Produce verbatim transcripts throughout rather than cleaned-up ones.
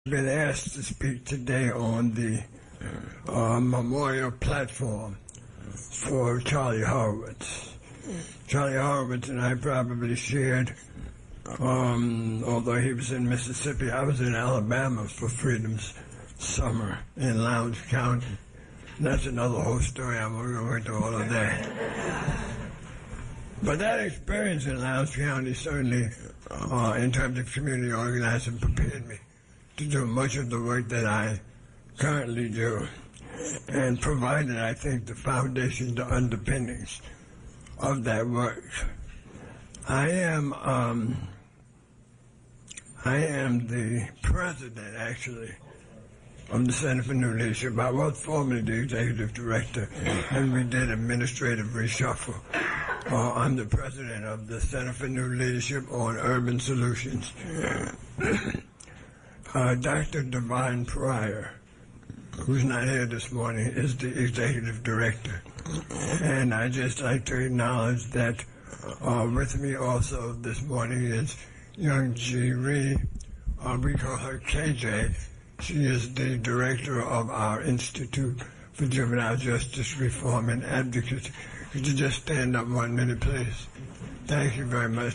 Been asked to speak today on the uh, memorial platform for Charlie Horowitz. Charlie Horowitz and I probably shared, um, although he was in Mississippi, I was in Alabama for Freedom's Summer in Lowndes County. And that's another whole story. I'm going to go into all of that. But that experience in Lowndes County certainly, uh, in terms of community organizing, prepared me to do much of the work that I currently do, and provided, I think, the foundation, the underpinnings of that work. I am, um, I am the president, actually, of the Center for New Leadership. I was formerly the executive director, and we did administrative reshuffle. Uh, I'm the president of the Center for New Leadership on Urban Solutions. Uh, Doctor Divine Pryor, who's not here this morning, is the executive director. And I just like to acknowledge that uh, with me also this morning is young G. Ree. Uh, we call her K J. She is the director of our Institute for Juvenile Justice Reform and Advocacy. Could you just stand up one minute, please? Thank you very much.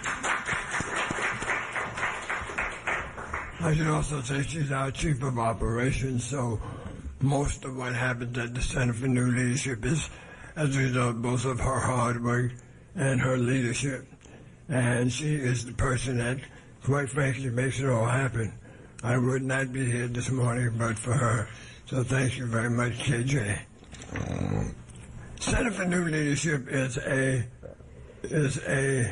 I should also say she's our chief of operations, so most of what happens at the Center for New Leadership is as a result both of her hard work and her leadership. And she is the person that, quite frankly, makes it all happen. I would not be here this morning but for her. So thank you very much, K J. Center for New Leadership is a is a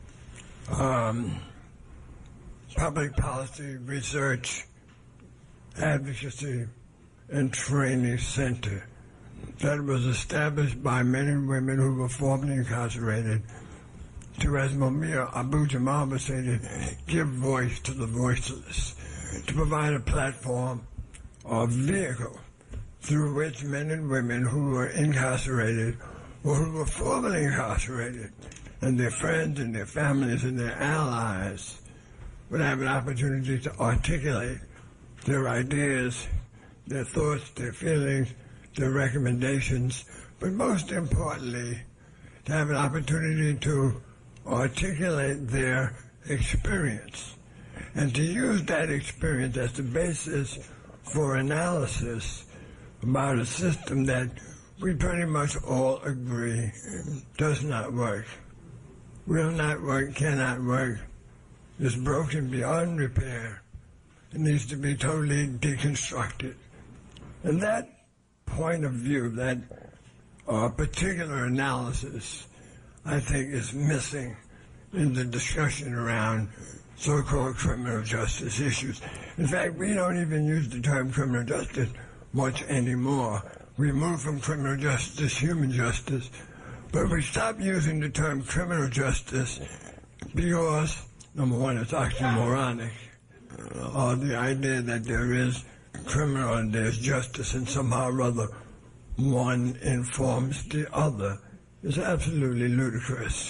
um, public policy research, advocacy, and training center that was established by men and women who were formerly incarcerated to, as Mumia Abu-Jamal was saying, give voice to the voiceless, to provide a platform or vehicle through which men and women who were incarcerated or who were formerly incarcerated and their friends and their families and their allies would have an opportunity to articulate their ideas, their thoughts, their feelings, their recommendations, but most importantly, to have an opportunity to articulate their experience and to use that experience as the basis for analysis about a system that we pretty much all agree does not work, will not work, cannot work, is broken beyond repair. It needs to be totally deconstructed. And that point of view, that uh, particular analysis, I think is missing in the discussion around so-called criminal justice issues. In fact, we don't even use the term criminal justice much anymore. We moved from criminal justice, human justice, but we stopped using the term criminal justice because, number one, it's oxymoronic. Uh, the idea that there is criminal and there's justice and somehow or other one informs the other is absolutely ludicrous.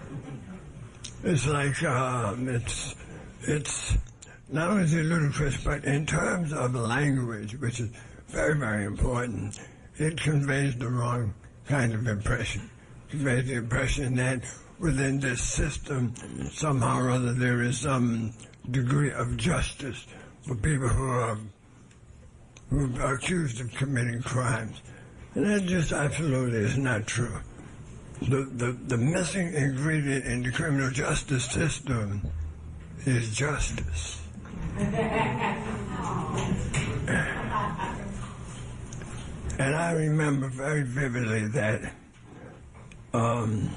It's like, um, it's, it's not only is it ludicrous, but in terms of language, which is very, very important, it conveys the wrong kind of impression. It conveys the impression that within this system, somehow or other, there is some degree of justice for people who are, who are accused of committing crimes. And that just absolutely is not true. The, the, the missing ingredient in the criminal justice system is justice. And I remember very vividly that um,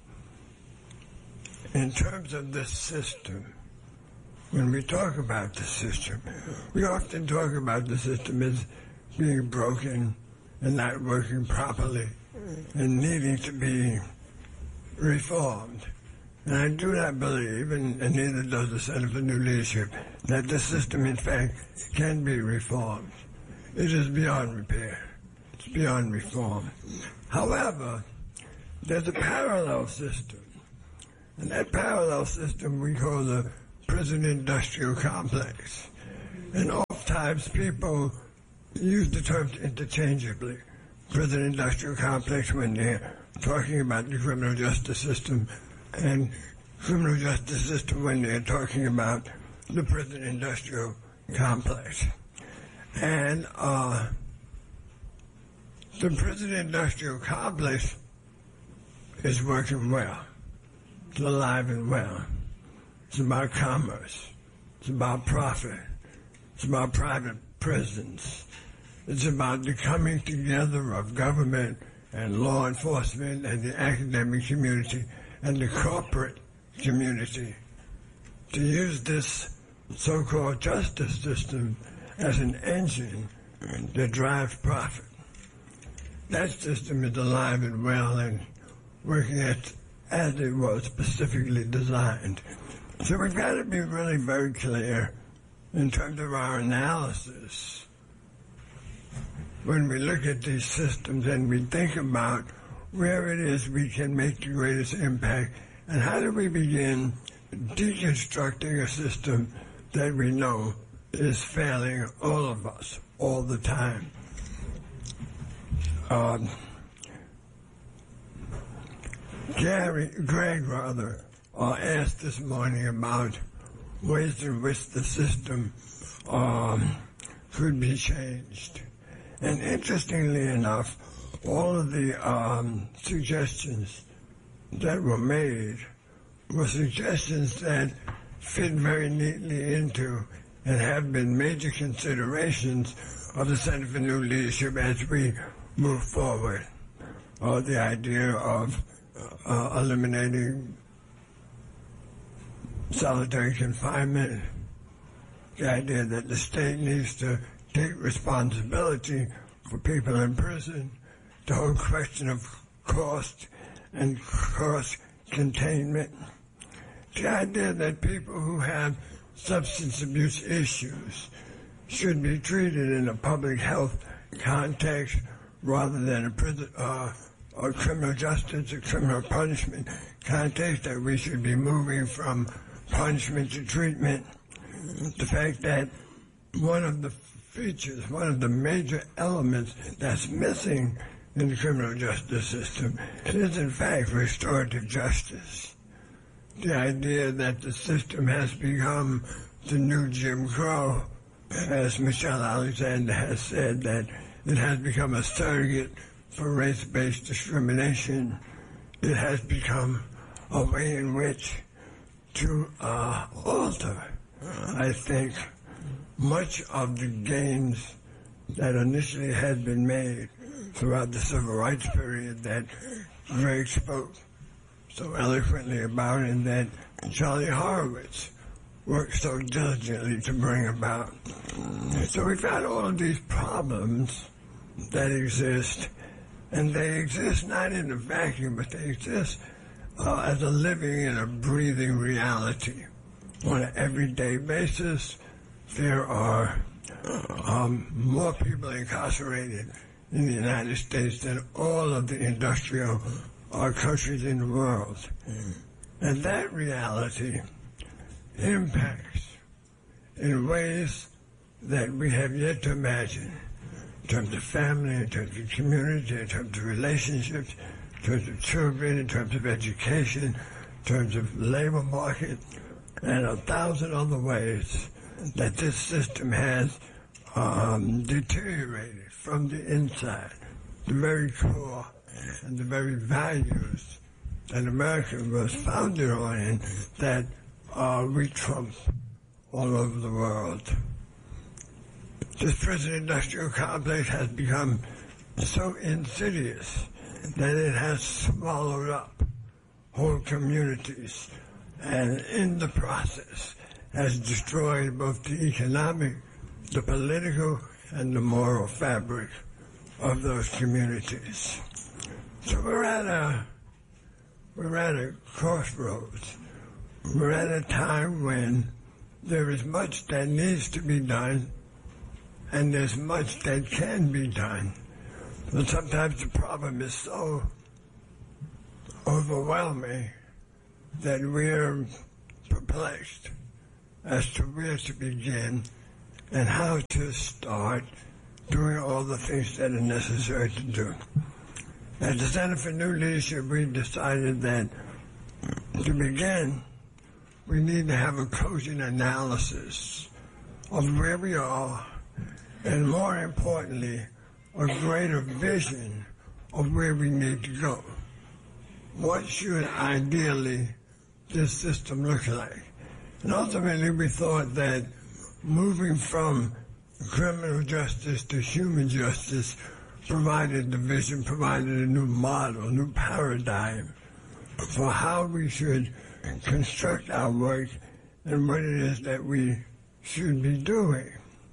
in terms of this system, when we talk about the system, we often talk about the system as being broken and not working properly and needing to be reformed. And I do not believe, and, and neither does the Center for New Leadership, that the system, in fact, can be reformed. It is beyond repair. It's beyond reform. However, there's a parallel system. And that parallel system we call the prison industrial complex. And oftentimes people use the terms interchangeably. Prison industrial complex when they're talking about the criminal justice system, and criminal justice system when they're talking about the prison industrial complex. And uh, the prison industrial complex is working well. It's alive and well. It's about commerce. It's about profit. It's about private prisons. It's about the coming together of government and law enforcement and the academic community and the corporate community to use this so-called justice system as an engine that drives profit. That system is alive and well and working as, as it was specifically designed. So we've got to be really very clear in terms of our analysis when we look at these systems and we think about where it is we can make the greatest impact and how do we begin deconstructing a system that we know is failing all of us all the time. Um, Gary, Greg rather, uh, asked this morning about ways in which the system um, could be changed. And interestingly enough, all of the um, suggestions that were made were suggestions that fit very neatly into and have been major considerations of the Center for New Leadership as we move forward. Or the idea of uh, eliminating solitary confinement, the idea that the state needs to take responsibility for people in prison, the whole question of cost and cost containment, the idea that people who have substance abuse issues should be treated in a public health context rather than a prison uh, or criminal justice or criminal punishment context, that we should be moving from punishment to treatment. The fact that one of the features, one of the major elements that's missing in the criminal justice system is, in fact, restorative justice. The idea that the system has become the new Jim Crow, as Michelle Alexander has said, that it has become a surrogate for race-based discrimination. It has become a way in which to uh, alter, I think, much of the gains that initially had been made throughout the civil rights period that Greg spoke so eloquently about and that Charlie Horowitz worked so diligently to bring about. So we've got all of these problems that exist, and they exist not in a vacuum, but they exist uh, as a living and a breathing reality. On an everyday basis, there are um, more people incarcerated in the United States than all of the industrial uh, countries in the world. And that reality impacts in ways that we have yet to imagine, in terms of family, in terms of community, in terms of relationships, in terms of children, in terms of education, in terms of labor market, and a thousand other ways that this system has um, deteriorated from the inside, the very core and the very values that America was founded on and that uh, we trump all over the world. This prison industrial complex has become so insidious that it has swallowed up whole communities, and in the process has destroyed both the economic, the political, and the moral fabric of those communities. So we're at a we're at a crossroads. We're at a time when there is much that needs to be done, and there's much that can be done. But sometimes the problem is so overwhelming that we're perplexed as to where to begin and how to start doing all the things that are necessary to do. At the Center for New Leadership, we decided that to begin, we need to have a cogent analysis of where we are, and more importantly, a greater vision of where we need to go. What should ideally this system look like? And ultimately, we thought that moving from criminal justice to human justice provided the vision, provided a new model, a new paradigm for how we should construct our work and what it is that we should be doing.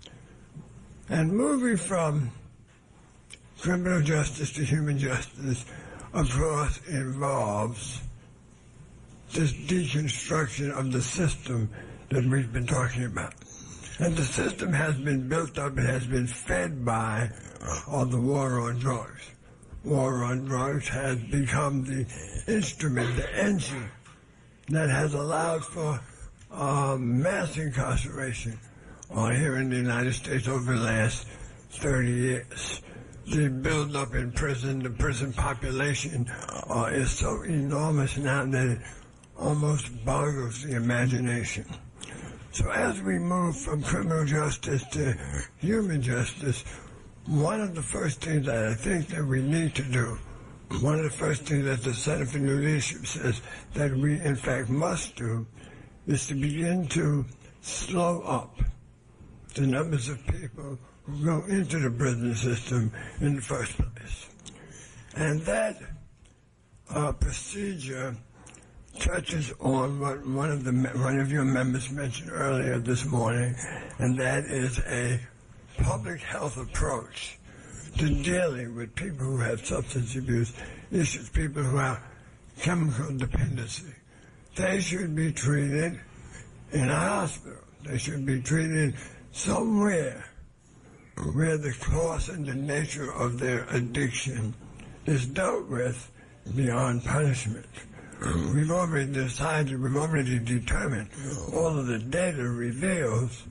And moving from criminal justice to human justice, of course, involves this deconstruction of the system that we've been talking about. And the system has been built up, it has been fed by all the war on drugs. War on drugs has become the instrument, the engine that has allowed for uh, mass incarceration uh, here in the United States over the last thirty years. The build-up in prison, the prison population uh, is so enormous now that it almost boggles the imagination. So as we move from criminal justice to human justice, one of the first things that I think that we need to do, one of the first things that the Center for New Leadership says that we in fact must do, is to begin to slow up the numbers of people who go into the prison system in the first place. And that uh, procedure touches on what one of the one of your members mentioned earlier this morning, and that is a public health approach to dealing with people who have substance abuse issues, people who have chemical dependency. They should be treated in a hospital. They should be treated somewhere where the cause and the nature of their addiction is dealt with beyond punishment. We've already decided, we've already determined, all of the data reveals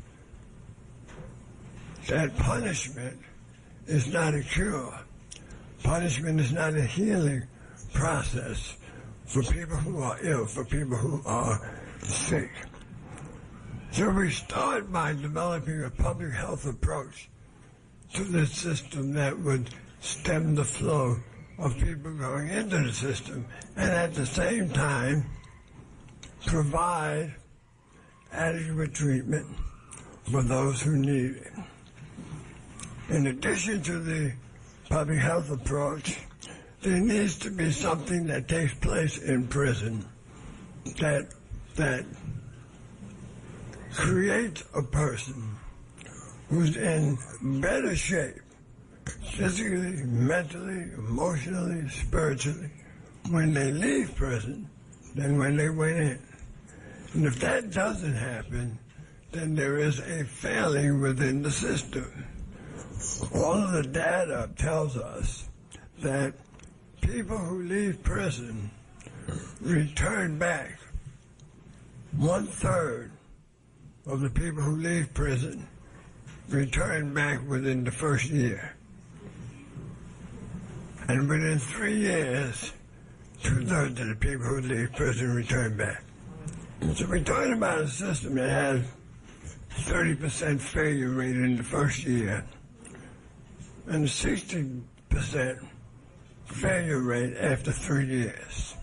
that punishment is not a cure. Punishment is not a healing process for people who are ill, for people who are sick. So we start by developing a public health approach to the system that would stem the flow of people going into the system, and at the same time provide adequate treatment for those who need it. In addition to the public health approach, there needs to be something that takes place in prison that that creates a person who's in better shape, physically, mentally, emotionally, spiritually, when they leave prison than when they went in. And if that doesn't happen, then there is a failing within the system. All of the data tells us that people who leave prison return back. One third of the people who leave prison return back within the first year. And within three years, two-thirds of the people who leave prison return back. So we're talking about a system that has thirty percent failure rate in the first year and sixty percent failure rate after three years.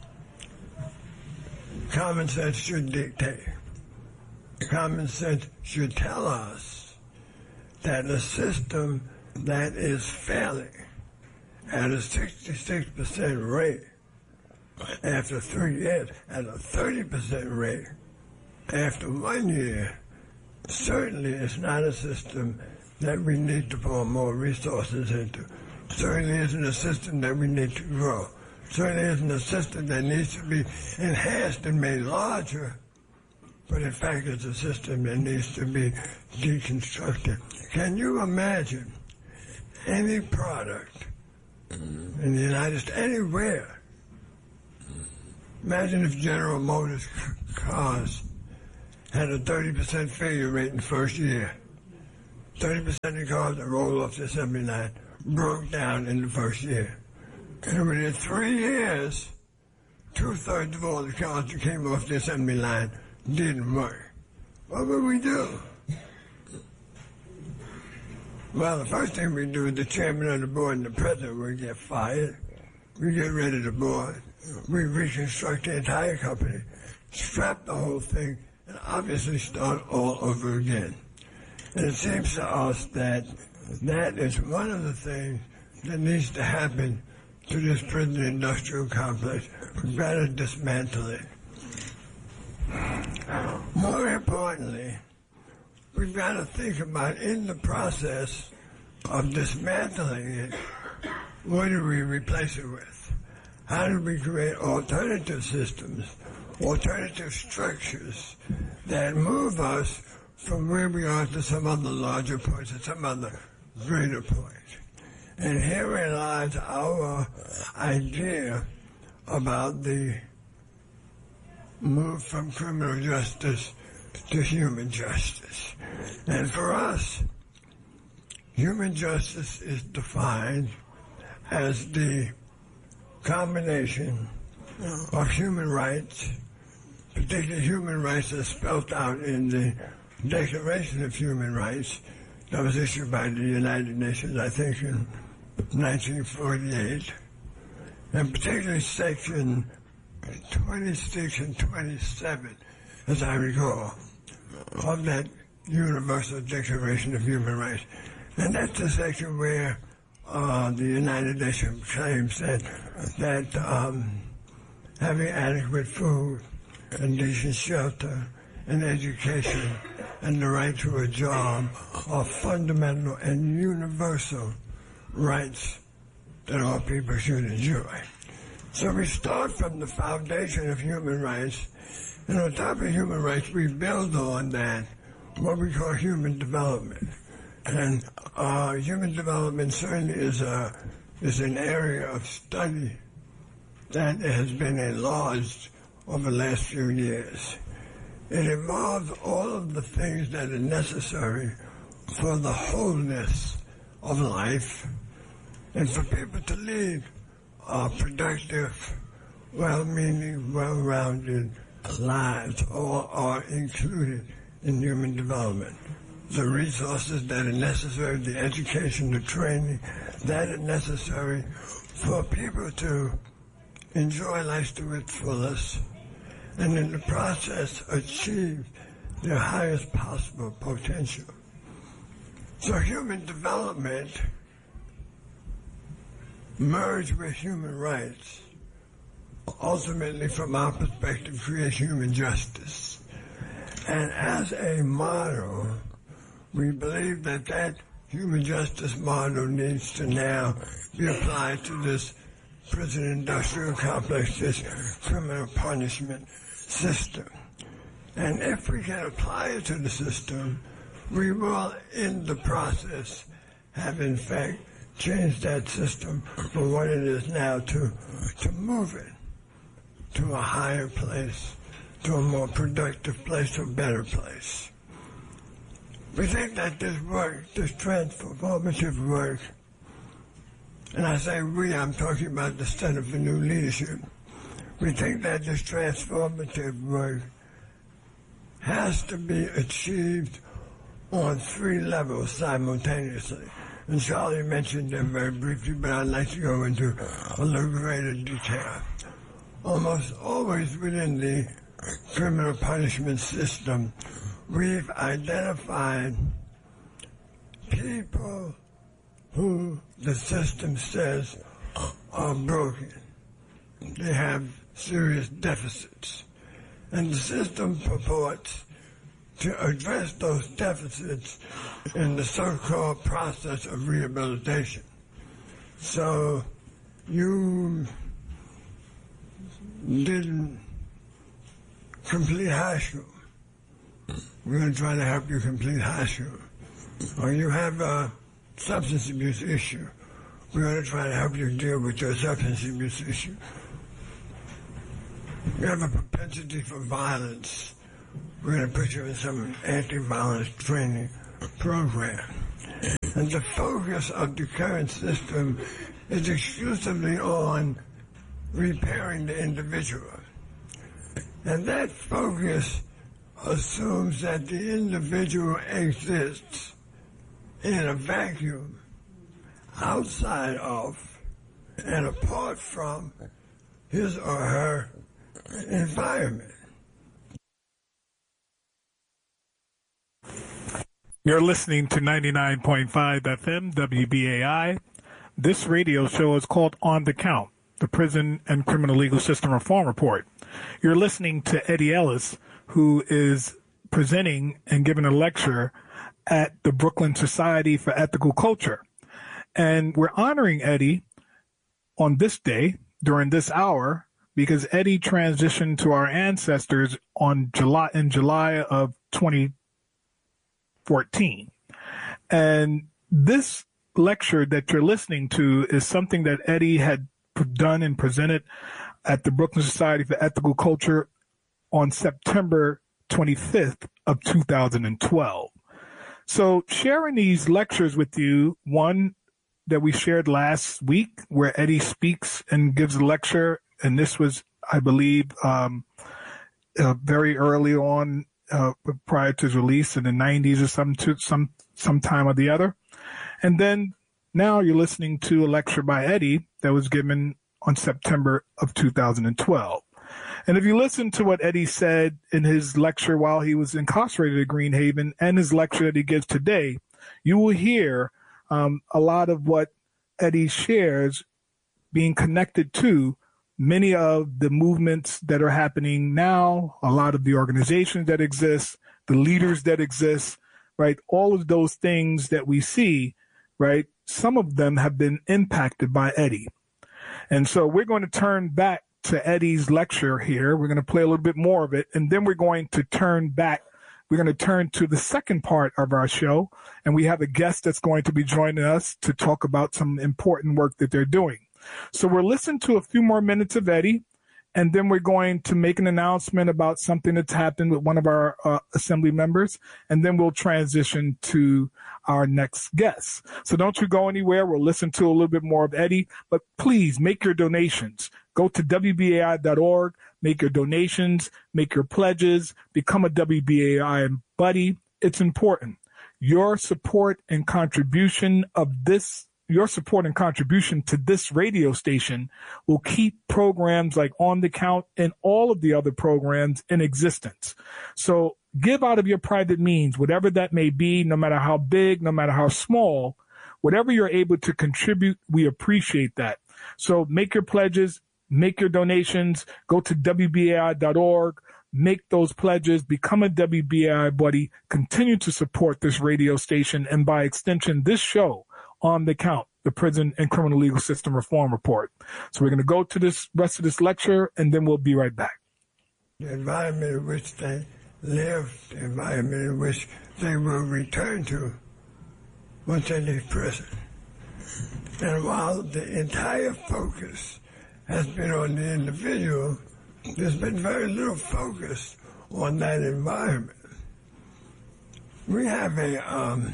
Common sense should dictate. Common sense should tell us that a system that is failing at a sixty-six percent rate after three years, at a thirty percent rate after one year, certainly is not a system that we need to pour more resources into. Certainly isn't a system that we need to grow. Certainly isn't a system that needs to be enhanced and made larger, but in fact it's a system that needs to be deconstructed. Can you imagine any product in the United States, anywhere? Imagine if General Motors cars had a thirty percent failure rate in the first year. thirty percent of cars that rolled off the assembly line broke down in the first year. And within three years, two-thirds of all the cars that came off the assembly line didn't work. What would we do? Well, the first thing we do is the chairman of the board and the president will get fired. We get rid of the board. We reconstruct the entire company, scrap the whole thing, and obviously start all over again. And it seems to us that that is one of the things that needs to happen to this prison industrial complex. We've got to dismantle it. More importantly, we've got to think about, in the process of dismantling it, what do we replace it with? How do we create alternative systems, alternative structures that move us from where we are to some other larger point, to some other greater point? And herein lies our idea about the move from criminal justice to human justice. And for us, human justice is defined as the combination of human rights, particularly human rights as spelled out in the Declaration of Human Rights that was issued by the United Nations, I think, in nineteen forty-eight, and particularly section twenty-six and twenty-seven, as I recall, of that Universal Declaration of Human Rights. And that's the section where uh, the United Nations claims that, that um, having adequate food and decent shelter and education and the right to a job are fundamental and universal rights that all people should enjoy. So we start from the foundation of human rights, and on top of human rights, we build on that what we call human development. And uh, human development certainly is, a, is an area of study that has been enlarged over the last few years. It involves all of the things that are necessary for the wholeness of life and for people to lead uh, productive, well-meaning, well-rounded lives. All are included in human development. The resources that are necessary, the education, the training that are necessary for people to enjoy life to its fullest, and in the process achieve their highest possible potential. So human development merged with human rights ultimately, from our perspective, creates human justice. And as a model, we believe that that human justice model needs to now be applied to this prison industrial complex, this criminal punishment system. And if we can apply it to the system, we will, in the process, have in fact changed that system from what it is now to, to move it to a higher place, to a more productive place, to a better place. We think that this work, this transformative work, and I say we, I'm talking about the Center for New Leadership, we think that this transformative work has to be achieved on three levels simultaneously. And Charlie mentioned them very briefly, but I'd like to go into a little greater detail. Almost always within the criminal punishment system, we've identified people who the system says are broken. They have serious deficits. And the system purports to address those deficits in the so-called process of rehabilitation. So you didn't complete high school. We're going to try to help you complete high school. Or you have a substance abuse issue. We're going to try to help you deal with your substance abuse issue. You have a propensity for violence. We're going to put you in some anti-violence training program. And the focus of the current system is exclusively on repairing the individual. And that focus assumes that the individual exists in a vacuum outside of and apart from his or her environment. You're listening to ninety-nine point five F M W B A I. This radio show is called On the Count, the Prison and Criminal Legal System Reform Report. You're listening to Eddie Ellis, who is presenting and giving a lecture at the Brooklyn Society for Ethical Culture. And we're honoring Eddie on this day, during this hour, because Eddie transitioned to our ancestors on July in July of twenty fourteen. And this lecture that you're listening to is something that Eddie had done and presented at the Brooklyn Society for Ethical Culture on September twenty-fifth of two thousand twelve. So sharing these lectures with you, one that we shared last week where Eddie speaks and gives a lecture, and this was, I believe, um, uh, very early on uh, prior to his release in the nineties or some, to, some, some time or the other. And then now you're listening to a lecture by Eddie that was given on September of two thousand twelve. And if you listen to what Eddie said in his lecture while he was incarcerated at Greenhaven and his lecture that he gives today, you will hear um, a lot of what Eddie shares being connected to many of the movements that are happening now, a lot of the organizations that exist, the leaders that exist, right? All of those things that we see, right? Some of them have been impacted by Eddie. And so we're going to turn back to Eddie's lecture here. We're going to play a little bit more of it, and then we're going to turn back. We're going to turn to the second part of our show, and we have a guest that's going to be joining us to talk about some important work that they're doing. So we'll listen to a few more minutes of Eddie, and then we're going to make an announcement about something that's happened with one of our uh, assembly members, and then we'll transition to our next guest. So don't you go anywhere. We'll listen to a little bit more of Eddie, but please make your donations. Go to W B A I dot org, make your donations, make your pledges, become a W B A I buddy. It's important. Your support and contribution of this Your support and contribution to this radio station will keep programs like On the Count and all of the other programs in existence. So give out of your private means, whatever that may be, no matter how big, no matter how small, whatever you're able to contribute, we appreciate that. So make your pledges, make your donations, go to W B A I dot org, make those pledges, become a W B A I buddy, continue to support this radio station, and by extension, this show, On the Count, the Prison and Criminal Legal System Reform Report. So we're going to go to this rest of this lecture, and then we'll be right back. The environment in which they live, the environment in which they will return to once they leave prison. And while the entire focus has been on the individual, there's been very little focus on that environment. We have a um,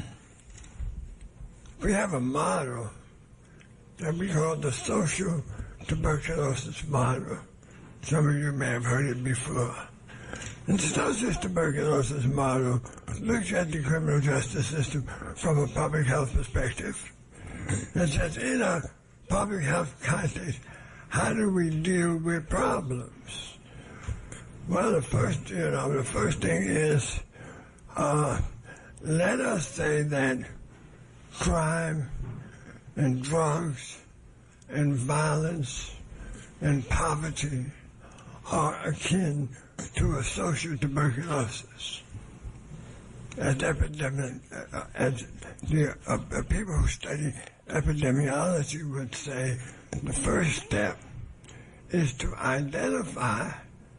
we have a model that we call the social tuberculosis model. Some of you may have heard it before. And the social tuberculosis model looks at the criminal justice system from a public health perspective. It says, in a public health context, how do we deal with problems? Well, the first, you know, the first thing is, uh, let us say that crime and drugs and violence and poverty are akin to a social tuberculosis. As epidemic, uh, as the uh, uh, people who study epidemiology would say, the first step is to identify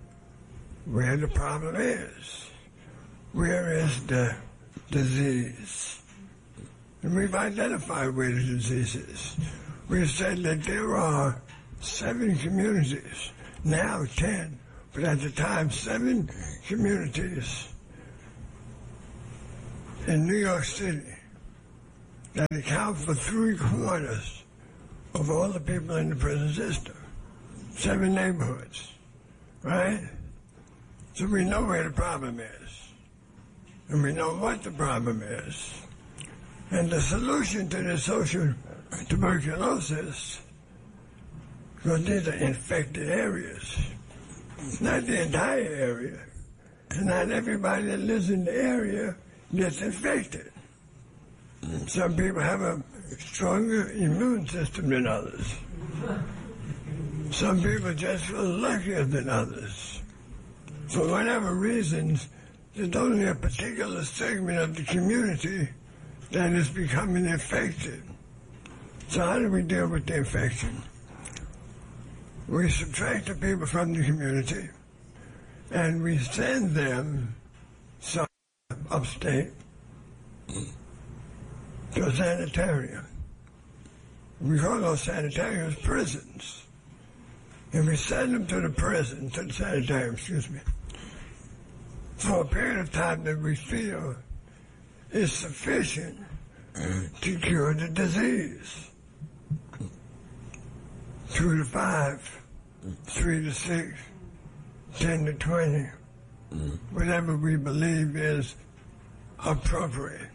where the problem is. Where is the disease? And we've identified where the disease is. We've said that there are seven communities, now ten, but at the time, seven communities in New York City that account for three quarters of all the people in the prison system. Seven neighborhoods, right? So we know where the problem is. And we know what the problem is. And the solution to the social tuberculosis, because these are infected areas, not the entire area. And not everybody that lives in the area gets infected. Some people have a stronger immune system than others. Some people just feel luckier than others. For whatever reasons, there's only a particular segment of the community that is becoming infected. So how do we deal with the infection? We subtract the people from the community, and we send them some upstate to a sanitarium. We call those sanitariums prisons. And we send them to the prison, to the sanitarium, excuse me, for a period of time that we feel is sufficient to cure the disease. Two to five, three to six, ten to twenty, whatever we believe is appropriate.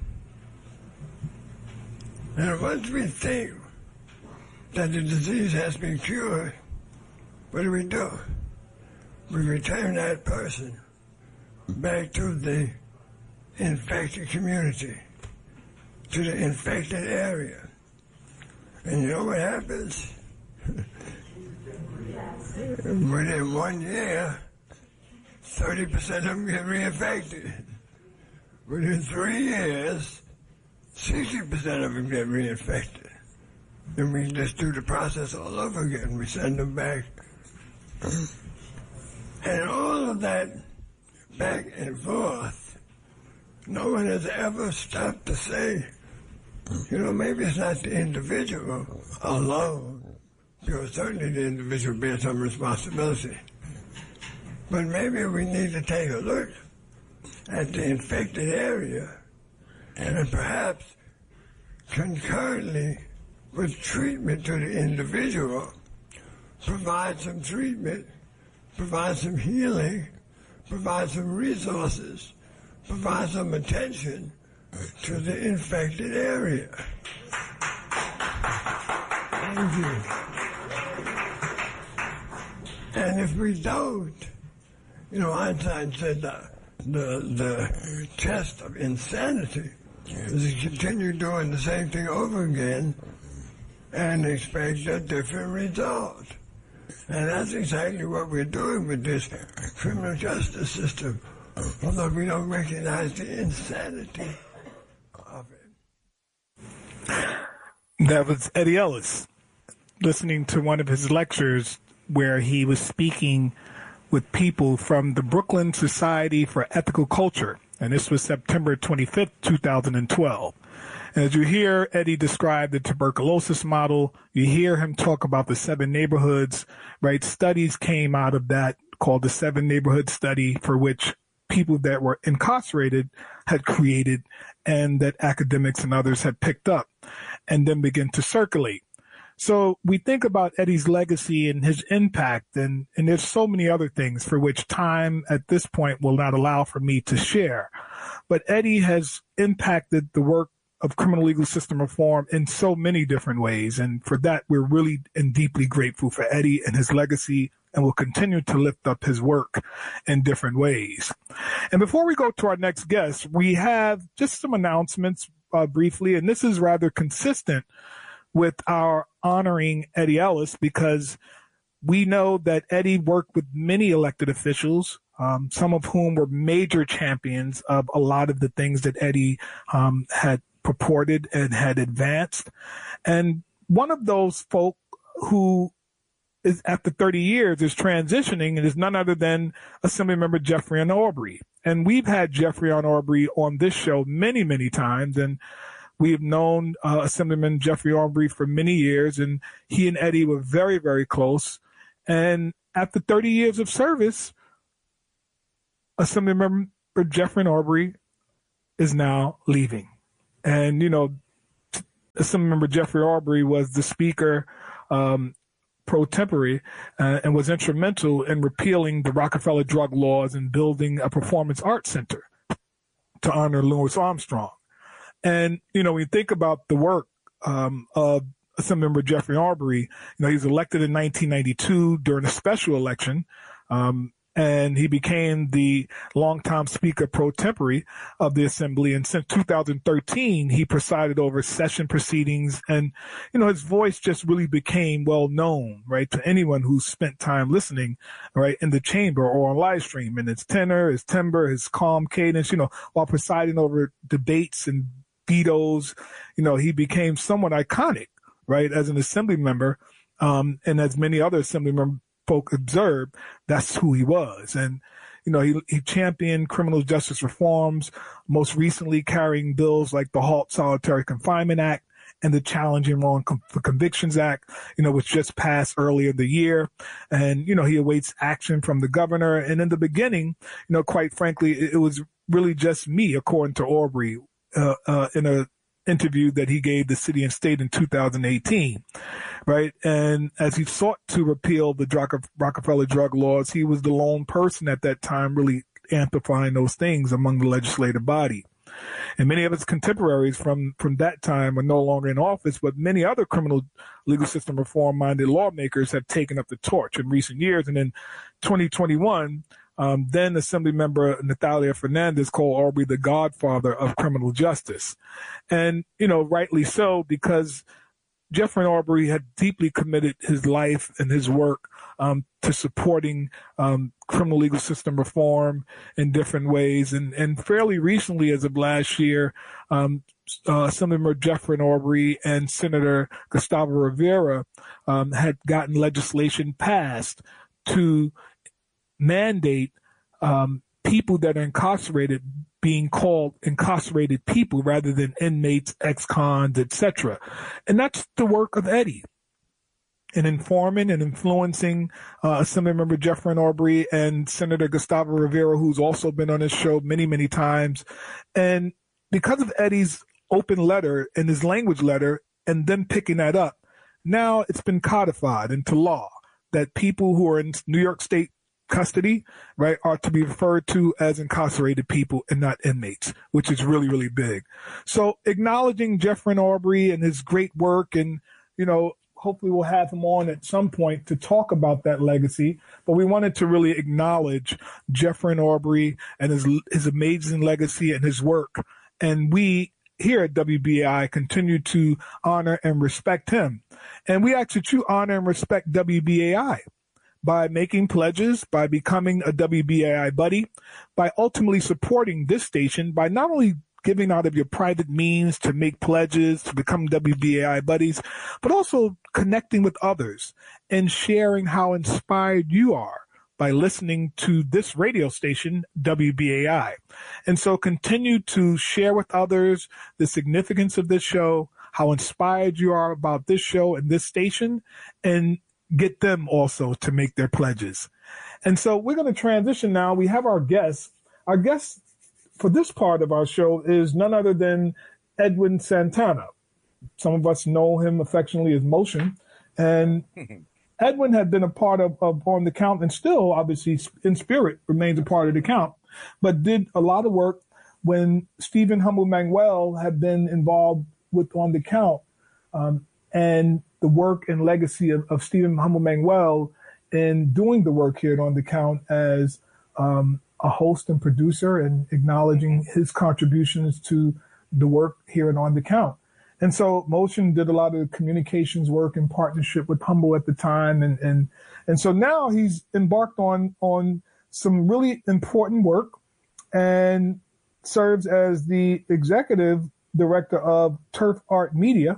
And once we think that the disease has been cured, what do we do? We return that person back to the infected community, to the infected area. And you know what happens? Within one year, thirty percent of them get reinfected. Within three years, sixty percent of them get reinfected. And we just do the process all over again. We send them back. And all of that back and forth, no one has ever stopped to say, you know, maybe it's not the individual alone, because certainly the individual bears some responsibility. But maybe we need to take a look at the infected area and perhaps concurrently with treatment to the individual, provide some treatment, provide some healing, provide some resources, provide some attention to the infected area. Thank you. And if we don't, you know, Einstein said the, the, the test of insanity is to continue doing the same thing over again and expect a different result. And that's exactly what we're doing with this criminal justice system, although we don't recognize the insanity of it. That was Eddie Ellis, listening to one of his lectures where he was speaking with people from the Brooklyn Society for Ethical Culture, and this was September twenty-fifth, two thousand twelve. As you hear Eddie describe the tuberculosis model, you hear him talk about the seven neighborhoods, right? Studies came out of that called the Seven Neighborhood Study, for which people that were incarcerated had created and that academics and others had picked up and then began to circulate. So we think about Eddie's legacy and his impact, and, and there's so many other things for which time at this point will not allow for me to share. But Eddie has impacted the work of criminal legal system reform in so many different ways. And for that, we're really and deeply grateful for Eddie and his legacy, and will continue to lift up his work in different ways. And before we go to our next guest, we have just some announcements uh, briefly, and this is rather consistent with our honoring Eddie Ellis, because we know that Eddie worked with many elected officials, um, some of whom were major champions of a lot of the things that Eddie um, had purported and had advanced. And one of those folk who is after thirty years is transitioning and is none other than Assemblymember Jeffrey Aubrey. And we've had Jeffrey Aubrey on this show many, many times. And we have known uh, Assemblyman Jeffrey Aubrey for many years, and he and Eddie were very, very close. And after thirty years of service, Assemblymember Jeffrey Aubrey is now leaving. And, you know, Assemblymember Jeffrey Arbery was the Speaker um, pro tempore uh, and was instrumental in repealing the Rockefeller drug laws and building a performance arts center to honor Louis Armstrong. And, you know, when you think about the work um, of Assemblymember Jeffrey Arbery, you know, he was elected in nineteen ninety-two during a special election, um, and he became the longtime Speaker pro tempore of the Assembly. And since two thousand thirteen, he presided over session proceedings. And, you know, his voice just really became well known, right, to anyone who spent time listening, right, in the chamber or on live stream. And his tenor, his timbre, his calm cadence, you know, while presiding over debates and vetoes, you know, he became somewhat iconic, right, as an Assembly member. Um, and as many other Assembly members folk observed, that's who he was. And, you know, he, he championed criminal justice reforms, most recently carrying bills like the Halt Solitary Confinement Act and the Challenging Wrong Com- Convictions Act, you know, which just passed earlier in the year. And, you know, he awaits action from the governor. And in the beginning, you know, quite frankly, it, it was really just me, according to Arbery, uh, uh, in a interview that he gave the City and State in two thousand eighteen, right? And as he sought to repeal the Rockefeller drug laws, he was the lone person at that time really amplifying those things among the legislative body. And many of his contemporaries from, from that time are no longer in office, but many other criminal legal system reform-minded lawmakers have taken up the torch in recent years. And in twenty twenty-one, Um, then Assemblymember Natalia Fernandez called Arbery the godfather of criminal justice. And, you know, rightly so, because Jeffrey Arbery had deeply committed his life and his work um, to supporting um, criminal legal system reform in different ways. And, and fairly recently, as of last year, um, uh, Assemblymember Jeffrey Arbery and Senator Gustavo Rivera um, had gotten legislation passed to mandate um, people that are incarcerated being called incarcerated people rather than inmates, ex-cons, et cetera. And that's the work of Eddie in informing and influencing uh, Assemblymember Jeffrey Arbery and Senator Gustavo Rivera, who's also been on this show many, many times. And because of Eddie's open letter and his language letter and then picking that up, now it's been codified into law that people who are in New York State custody, right, are to be referred to as incarcerated people and not inmates, which is really, really big. So acknowledging Jeffrey Arbery and his great work, and, you know, hopefully we'll have him on at some point to talk about that legacy. But we wanted to really acknowledge Jeffrey Arbery and his his amazing legacy and his work. And we here at W B A I continue to honor and respect him. And we actually to honor and respect W B A I by making pledges, by becoming a W B A I buddy, by ultimately supporting this station, by not only giving out of your private means to make pledges, to become W B A I buddies, but also connecting with others and sharing how inspired you are by listening to this radio station, W B A I. And so continue to share with others the significance of this show, how inspired you are about this show and this station, and get them also to make their pledges. And so we're going to transition now. We have our guest. Our guest for this part of our show is none other than Edwin Santana. Some of us know him affectionately as Motion. And Edwin had been a part of, of On the Count, and still, obviously, in spirit, remains a part of the Count, but did a lot of work when Stephen Humble Manuel had been involved with On the Count. Um, and the work and legacy of, of Stephen Humble Manuel in doing the work here at On the Count as um, a host and producer, and acknowledging his contributions to the work here at On the Count. And so Motion did a lot of communications work in partnership with Humble at the time. And, and, and so now he's embarked on, on some really important work and serves as the executive director of Turf Art Media.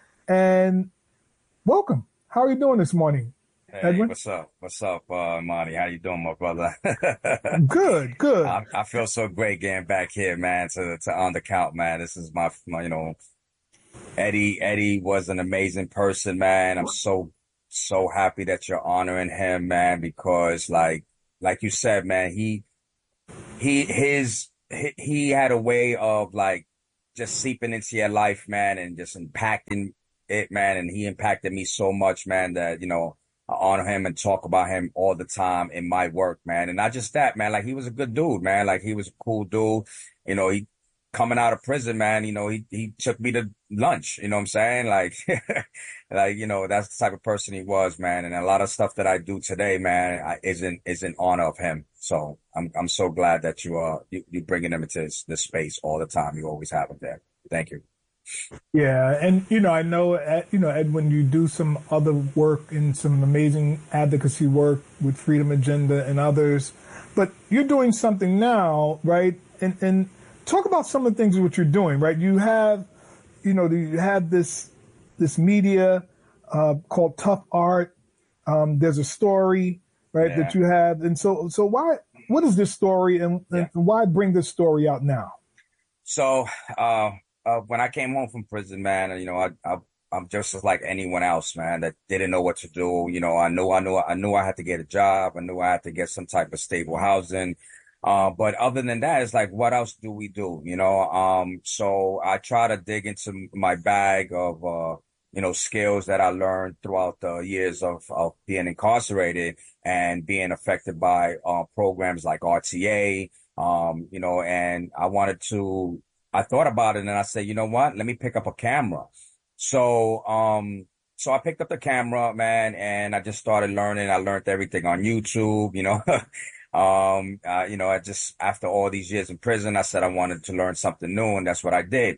And welcome. How are you doing this morning, Hey, Edwin? what's up? What's up, uh, Monty? How you doing, my brother? Good, good. I, I feel so great getting back here, man, to, to On the Count, man. This is my, my, you know, Eddie, Eddie was an amazing person, man. I'm so, so happy that you're honoring him, man, because like, like you said, man, he, he, his, he, he had a way of like just seeping into your life, man, and just impacting it, man. And he impacted me so much, man, that, you know, I honor him and talk about him all the time in my work, man. And not just that, man, like he was a good dude, man. Like he was a cool dude. You know, he coming out of prison, man, you know, he, he took me to lunch, you know what I'm saying? Like, like, you know, that's the type of person he was, man. And a lot of stuff that I do today, man, I, is in, is in honor of him. So I'm, I'm so glad that you, uh, you, you bringing him into this, this space all the time. You always have him there. Thank you. Yeah, and you know, I know, Ed, you know, Edwin, you do some other work and some amazing advocacy work with Freedom Agenda and others, but you're doing something now, right? And and talk about some of the things that you're doing, right? You have, you know, you have this this media uh, called Tough Art. Um, there's a story, right, Yeah. that you have, and so so why? What is this story, and, Yeah. and why bring this story out now? So, uh, uh, when I came home from prison, man, you know, I, I, I'm just like anyone else, man, that didn't know what to do. You know, I knew, I knew, I knew I had to get a job. I knew I had to get some type of stable housing. Uh, but other than that, it's like, what else do we do? You know, um, so I try to dig into my bag of, uh, you know, skills that I learned throughout the years of, of being incarcerated and being affected by, uh, programs like R T A. Um, you know, and I wanted to, I thought about it and I said, you know what? Let me pick up a camera. So, um, so I picked up the camera, man, and I just started learning. I learned everything on YouTube, you know. Um, uh, you know, I just, after all these years in prison, I said I wanted to learn something new, and that's what I did.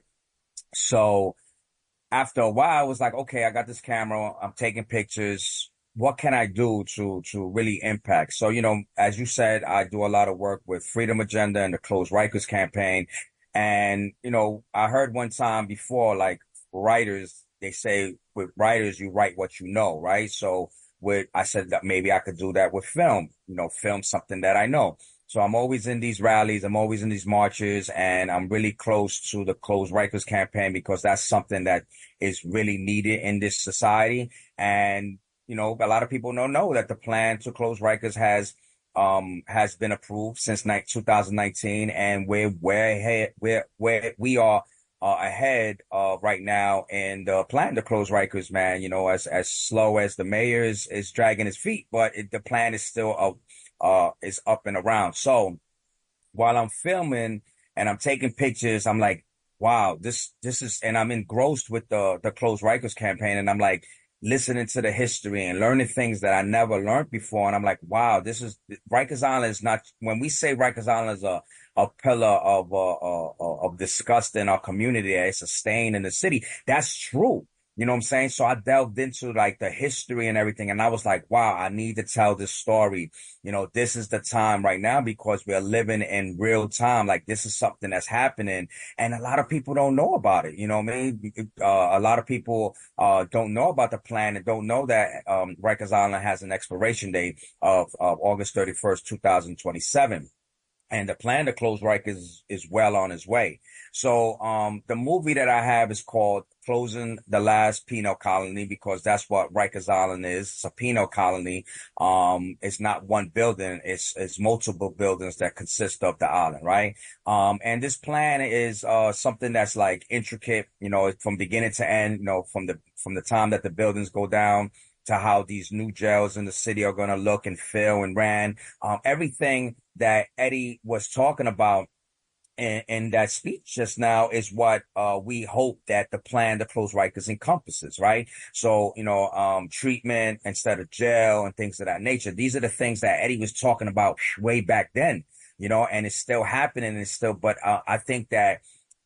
So after a while, I was like, okay, I got this camera. I'm taking pictures. What can I do to, to really impact? So, you know, as you said, I do a lot of work with Freedom Agenda and the Close Rikers campaign. And, you know, I heard one time before, like writers, they say with writers, you write what you know, right? So with, I said that maybe I could do that with film, you know, film something that I know. So I'm always in these rallies. I'm always in these marches, and I'm really close to the Close Rikers campaign because that's something that is really needed in this society. And, you know, a lot of people don't know that the plan to close Rikers has um, has been approved since two thousand nineteen, and we're way ahead, we're, we're, we are uh, ahead uh, right now in the plan to close Rikers, man. You know, as as slow as the mayor is, is dragging his feet, but it, the plan is still uh, uh, is up and around. So while I'm filming and I'm taking pictures, I'm like, wow, this this is, and I'm engrossed with the the Close Rikers campaign, and I'm like, listening to the history and learning things that I never learned before. And I'm like, wow, this is, Rikers Island is not, when we say Rikers Island is a, a pillar of, uh, uh, of disgust in our community, it's a stain in the city. That's true. You know what I'm saying? So I delved into like the history and everything. And I was like, wow, I need to tell this story. You know, this is the time right now because we're living in real time. Like this is something that's happening and a lot of people don't know about it. You know what I mean? Uh, a lot of people, uh, don't know about the plan and don't know that, um, Rikers Island has an expiration date of, of August thirty-first, two thousand twenty-seven. And the plan to close Rikers is, is well on its way. So, um, the movie that I have is called Closing the Last Penal Colony because that's what Rikers Island is. It's a penal colony. Um, it's not one building. It's, it's multiple buildings that consist of the island, right? Um, and this plan is, uh, something that's like intricate, you know, from beginning to end, you know, from the, from the time that the buildings go down to how these new jails in the city are going to look and feel and ran. Um, everything that Eddie was talking about in, in that speech just now is what uh, we hope that the plan to close Rikers encompasses, right? So, you know, um, treatment instead of jail and things of that nature. These are the things that Eddie was talking about way back then, you know, and it's still happening. And it's still, but uh, I think that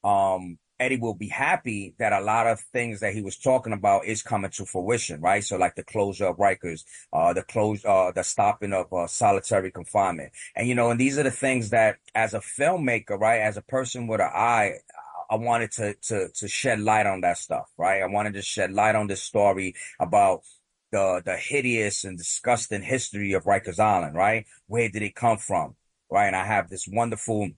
um, Eddie will be happy that a lot of things that he was talking about is coming to fruition, right? So like the closure of Rikers, uh, the close, uh, the stopping of uh, solitary confinement. And, you know, and these are the things that as a filmmaker, right, as a person with an eye, I wanted to, to, to shed light on that stuff, right? I wanted to shed light on this story about the, the hideous and disgusting history of Rikers Island, right? Where did it come from? Right. And I have this wonderful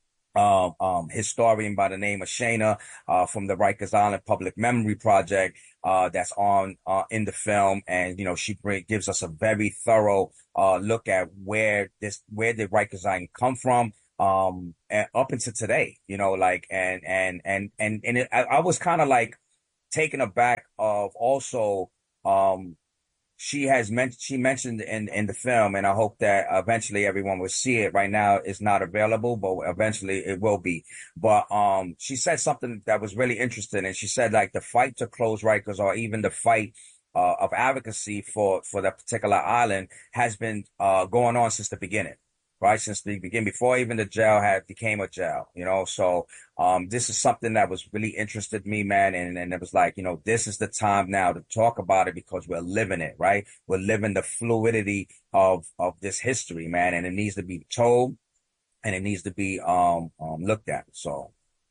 Um, um, historian by the name of Shayna, uh, from the Rikers Island Public Memory Project, uh, that's on, uh, in the film. And, you know, she bring, gives us a very thorough, uh, look at where this, where did Rikers Island come from? um, and up until today, you know, like, and, and, and, and, and it, I, I was kind of like taken aback of also, um, she has mentioned, she mentioned in, in the film, and I hope that eventually everyone will see it. Right now it's not available, but eventually it will be. But, um, she said something that was really interesting. And she said like the fight to close Rikers, or even the fight, uh, of advocacy for, for that particular island has been, uh, going on since the beginning. Right, since the beginning, before even the jail had became a jail, you know. So, um, this is something that was really interested me, man, and and it was like, you know, this is the time now to talk about it because we're living it, right? We're living the fluidity of of this history, man, and it needs to be told, and it needs to be um um looked at. So.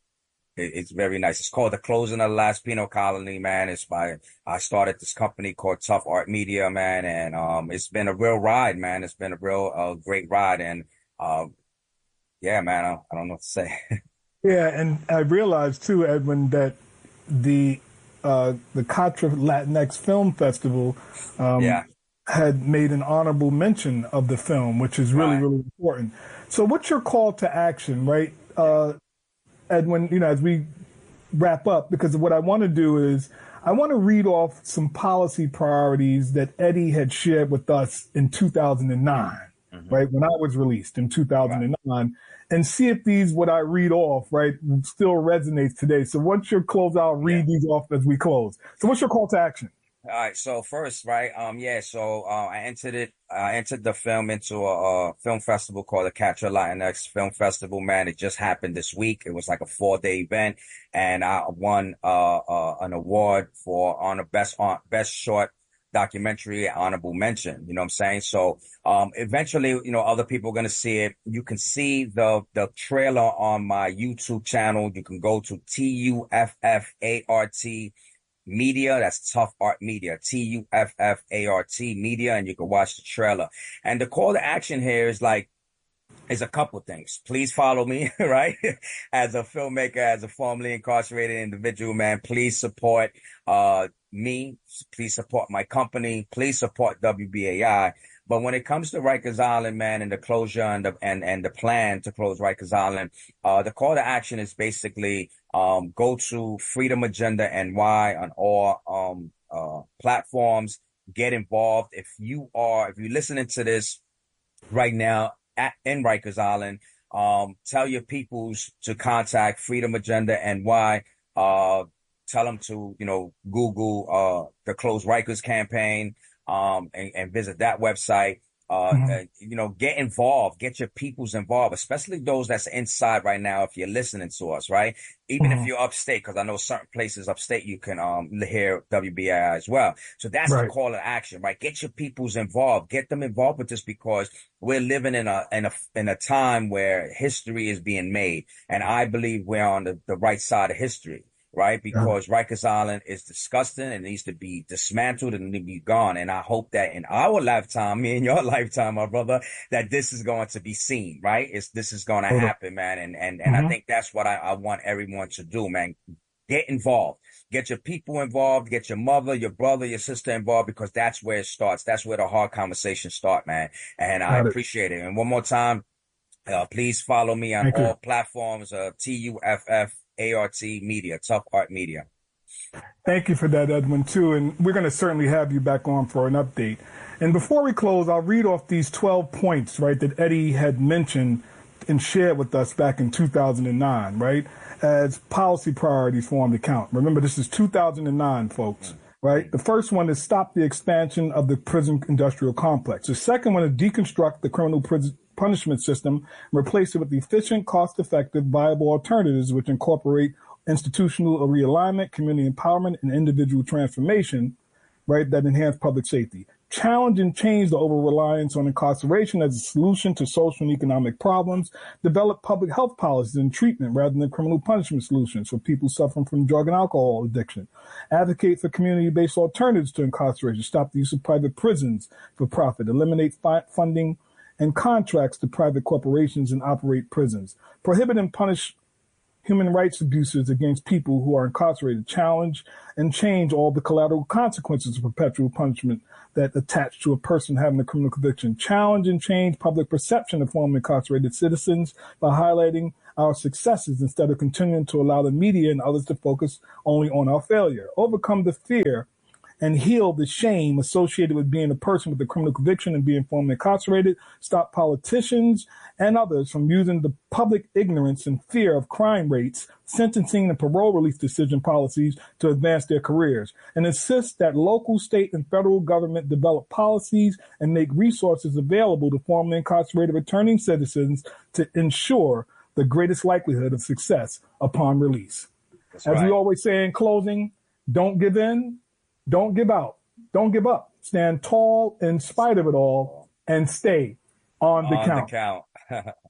It, it's very nice. It's called The Closing of the Last Penal Colony, man. It's by, I started this company called Tough Art Media, man. And, um, it's been a real ride, man. It's been a real, uh, great ride. And, uh, yeah, man, I, I don't know what to say. Yeah. And I realized too, Edwin, that the, uh, the Contra Latinx Film Festival, um, Yeah. had made an honorable mention of the film, which is really, Right. really important. So what's your call to action, right? Uh, Edwin, you know, as we wrap up, because what I want to do is I want to read off some policy priorities that Eddie had shared with us in two thousand nine, mm-hmm. right, when I was released in two thousand nine, right. And see if these, what I read off, right, still resonates today. So once your close, I'll read yeah. these off as we close. So what's your call to action? All right. So first, right. Um, yeah. So, uh, I entered it, I entered the film into a, a film festival called the Contra Latinx Film Festival, man. It just happened this week. It was like a four day event, and I won, uh, uh, an award for on the best, on best short documentary, honorable mention. You know what I'm saying? So, um, eventually, you know, other people are going to see it. You can see the, the trailer on my YouTube channel. You can go to T U F F A R T Media, that's Tough Art Media, T U F F A R T Media, and you can watch the trailer. And the call to action here is like, is a couple things. Please follow me, right? As a filmmaker, as a formerly incarcerated individual, man, please support, uh, me. Please support my company. Please support W B A I. But when it comes to Rikers Island, man, and the closure and the, and, and the plan to close Rikers Island, uh, the call to action is basically, um, go to Freedom Agenda N Y on all, um, uh, platforms, get involved. If you are, if you're listening to this right now at, in Rikers Island, um, tell your peoples to contact Freedom Agenda N Y, uh, tell them to, you know, Google, uh, the Close Rikers campaign. Um, and, and visit that website, uh, mm-hmm. uh, you know, get involved, get your peoples involved, especially those that's inside right now. If you're listening to us, right? Even mm-hmm. if you're upstate, cause I know certain places upstate, you can, um, hear W B A I as well. So that's right. The call to action, right? Get your peoples involved, get them involved with this, because we're living in a, in a, in a time where history is being made. And I believe we're on the, the right side of history. Right? Because yeah. Rikers Island is disgusting and needs to be dismantled and need to be gone. And I hope that in our lifetime, me and your lifetime, my brother, that this is going to be seen, right? It's, this is going to mm-hmm. happen, man. And, and, and mm-hmm. I think that's what I, I want everyone to do, man. Get involved. Get your people involved. Get your mother, your brother, your sister involved, because that's where it starts. That's where the hard conversations start, man. And Got I it. appreciate it. And one more time, uh, please follow me on Thank all you. platforms, uh, T U F F A R T Media, Tough Art Media. Thank you for that, Edwin, too. And we're going to certainly have you back on for an update. And before we close, I'll read off these twelve points, right, that Eddie had mentioned and shared with us back in two thousand nine, right, as policy priorities for On the Count. Remember, this is two thousand nine, folks, right? The first one is stop the expansion of the prison industrial complex. The second one is deconstruct the criminal prison punishment system and replace it with efficient, cost-effective, viable alternatives which incorporate institutional realignment, community empowerment, and individual transformation, right, that enhance public safety. Challenge and change the over-reliance on incarceration as a solution to social and economic problems. Develop public health policies and treatment rather than criminal punishment solutions for people suffering from drug and alcohol addiction. Advocate for community-based alternatives to incarceration. Stop the use of private prisons for profit. Eliminate fi- funding and contracts to private corporations and operate prisons. Prohibit and punish human rights abuses against people who are incarcerated, challenge and change all the collateral consequences of perpetual punishment that attach to a person having a criminal conviction, challenge and change public perception of formerly incarcerated citizens by highlighting our successes instead of continuing to allow the media and others to focus only on our failure, overcome the fear and heal the shame associated with being a person with a criminal conviction and being formerly incarcerated, stop politicians and others from using the public ignorance and fear of crime rates, sentencing and parole release decision policies to advance their careers, and insist that local, state, and federal government develop policies and make resources available to formerly incarcerated returning citizens to ensure the greatest likelihood of success upon release. That's As right. we always say in closing, don't give in, don't give out, don't give up. Stand tall in spite of it all and stay on the On count. the count.